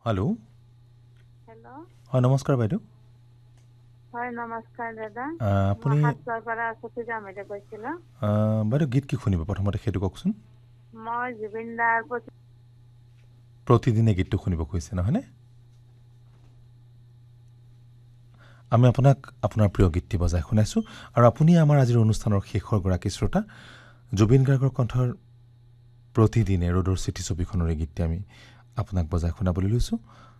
Hello'. Hello'. হয় নমস্কাৰ বাইদেউ। হয় নমস্কাৰ দাদা। মই আপুনি হাটৰ পৰা সতীজা মেধে কৈছিলোঁ। বাইদেউ গীত কি শুনিব প্ৰথমতে সেইটো কওকচোন। মই জুবিন দাৰ প্ৰতিদিনে গীতটো শুনিব খুজিছে নহয়নে? আমি আপোনাক আপোনাৰ প্ৰিয় গীতটি বজাই শুনাইছোঁ আৰু আপুনি আমাৰ আজিৰ অনুষ্ঠানৰ শেষৰ গৰাকী শ্ৰোতা। জুবিন গাৰ্গৰ কণ্ঠৰ প্ৰতিদিনে ৰ'দৰ চিঠি ছবিখনৰ এই গীতটি আমি আপোনাক বজাই শুনাবলৈ লৈছোঁ।